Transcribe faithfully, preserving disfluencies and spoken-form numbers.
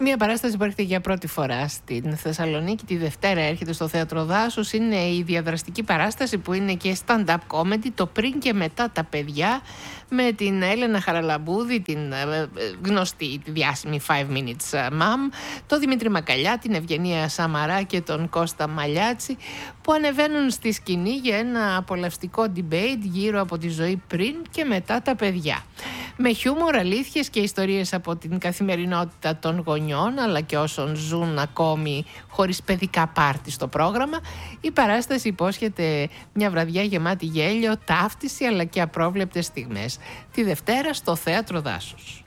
Μία παράσταση που έρχεται για πρώτη φορά στην Θεσσαλονίκη, τη Δευτέρα έρχεται στο Θέατρο Δάσους. Είναι η διαδραστική παράσταση που είναι και stand-up comedy, το πριν και μετά τα παιδιά, με την Έλενα Χαραλαμπούδη, την γνωστή, τη διάσημη five minutes mom, τον Δημήτρη Μακαλιά, την Ευγενία Σαμαρά και τον Κώστα Μαλιάτση, που ανεβαίνουν στη σκηνή για ένα απολαυστικό debate γύρω από τη ζωή πριν και μετά τα παιδιά. Με χιούμορ, αλήθειες και ιστορίες από την καθημερινότητα των γονιών, αλλά και όσων ζουν ακόμη χωρίς παιδικά πάρτι στο πρόγραμμα, η παράσταση υπόσχεται μια βραδιά γεμάτη γέλιο, ταύτιση αλλά και απρόβλεπτες στιγμές. Τη Δευτέρα στο Θέατρο Δάσους.